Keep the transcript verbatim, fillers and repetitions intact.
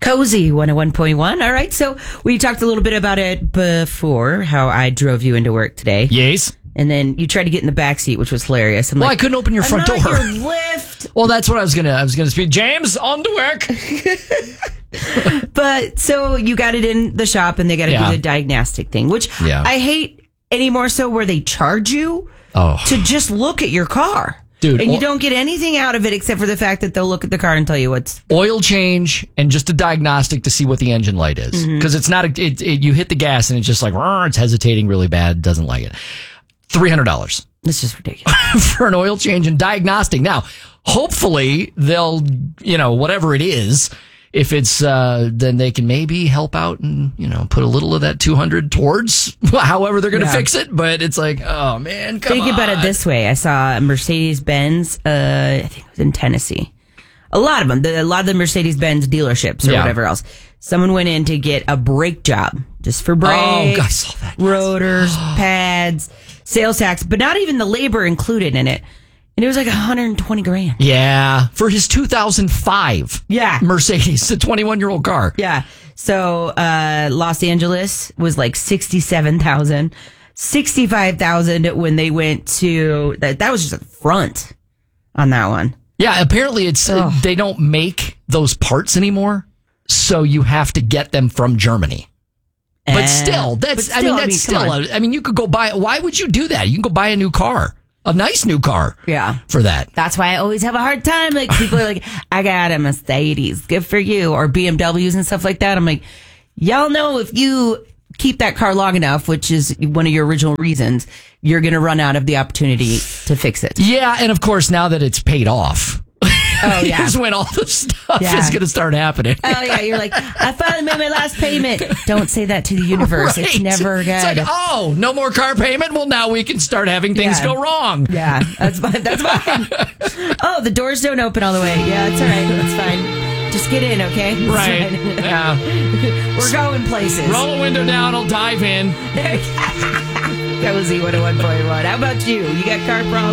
Cozy one oh one point one. All right. So we talked a little bit about it before, how I drove you into work today. Yes. And then you tried to get in the back seat, which was hilarious. I'm well, like, I couldn't open your front I'm door. not your lift. Well, that's what I was gonna. I was gonna speak. James, on to work. But so you got it in the shop, and they got to Yeah. do the diagnostic thing, which Yeah. I hate any more so where they charge you Oh. to just look at your car. Dude, and you o- don't get anything out of it except for the fact that they'll look at the car and tell you what's Oil change and just a diagnostic to see what the engine light is, because it's not. A, it, it, you hit the gas and it's just like "Rrr," it's hesitating really bad. Doesn't like it. Three hundred dollars It's just ridiculous. for an oil change and diagnostic. Now, hopefully they'll, you know, whatever it is. If it's, uh, then they can maybe help out and, you know, put a little of that two hundred towards however they're going to Yeah. fix it. But it's like, oh man, come Think on. about it this way. I saw a Mercedes-Benz, uh, I think it was in Tennessee. A lot of them, the, a lot of the Mercedes-Benz dealerships or Yeah. whatever else. Someone went in to get a brake job just for brakes, Oh, God, I saw that. Yes. rotors, pads, sales tax, but not even the labor included in it. And it was like one hundred twenty grand. Yeah, for his two thousand five Yeah. Mercedes, the twenty-one-year-old car. Yeah. So, uh, Los Angeles was like sixty-seven thousand, sixty-five thousand when they went to that. That was just a front on that one. Yeah, apparently it's uh, they don't make those parts anymore, so you have to get them from Germany. But Uh, still, that's but I mean still, I that's mean, come still on. a, I mean you could go buy why would you do that? You can go buy a new car. A nice new car. Yeah. For that. That's why I always have a hard time. Like people are like, I got a Mercedes. Good for you. Or B M Ws and stuff like that. I'm like, y'all know if you keep that car long enough, which is one of your original reasons, you're going to run out of the opportunity to fix it. Yeah, and of course now that it's paid off. Oh, yeah. Here's when all the stuff Yeah. is going to start happening. Oh, yeah. You're like, I finally made my last payment. Don't say that to the universe. It's Right. never good. It's like, oh, no more car payment? Well, now we can start having things Yeah. go wrong. Yeah, that's fine. That's fine. Oh, the doors don't open all the way. Yeah, that's all right. That's fine. Just get in, okay? It's Right. fine. Yeah. We're going places. Roll a window down, I'll dive in. Cozy one oh one point one. How about you? You got car problems?